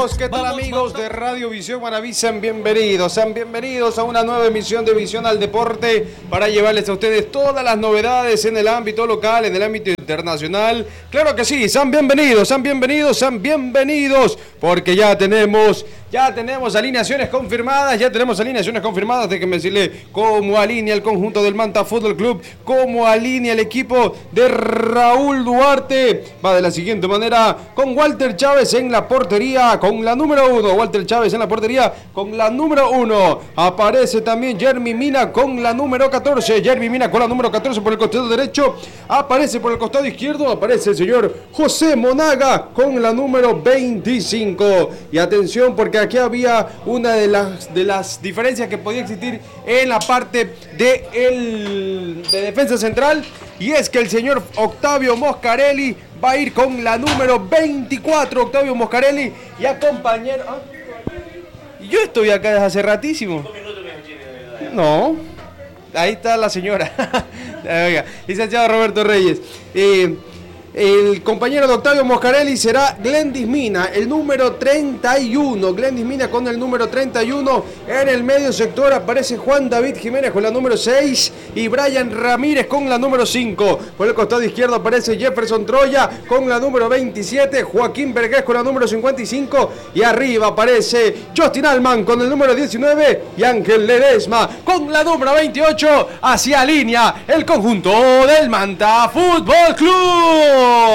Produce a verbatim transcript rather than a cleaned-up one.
amigos? ¿Qué tal Vamos, amigos vamos. de Radio Visión Maraví? Sean bienvenidos, sean bienvenidos a una nueva emisión de Visión al Deporte para llevarles a ustedes todas las novedades en el ámbito local, en el ámbito internacional. Claro que sí, sean bienvenidos, sean bienvenidos, sean bienvenidos, porque ya tenemos, ya tenemos alineaciones confirmadas, ya tenemos alineaciones confirmadas, déjenme decirle cómo alinea el conjunto del Manta Fútbol Club, cómo alinea el equipo de Raúl Duarte. Va de la siguiente manera, con Walter Chávez en la portería, con la número uno, Walter Chávez en la portería, con la número uno, aparece también Jeremy Mina con la número catorce, Jeremy Mina con la número catorce por el costado derecho, aparece por el costado izquierdo, aparece el señor José Monaga con la número veinticinco, y atención porque aquí había una de las, de las diferencias que podía existir en la parte de, el, de defensa central, y es que el señor Octavio Moscarelli va a ir con la número veinticuatro, Octavio Moscarelli, y a compañero... ¿Ah? Yo estoy acá desde hace ratísimo. No, ahí está la señora. Oiga, licenciado Roberto Reyes. Eh, el compañero de Octavio Moscarelli será Glendis Mina, el número treinta y uno. Glendis Mina con el número treinta y uno. En el medio sector aparece Juan David Jiménez con la número seis y Brian Ramírez con la número cinco. Por el costado izquierdo aparece Jefferson Troya con la número veintisiete, Joaquín Vergés con la número cincuenta y cinco, y arriba aparece Justin Alman con el número diecinueve y Ángel Ledesma con la número veintiocho. Hacia línea el conjunto del Manta Fútbol Club.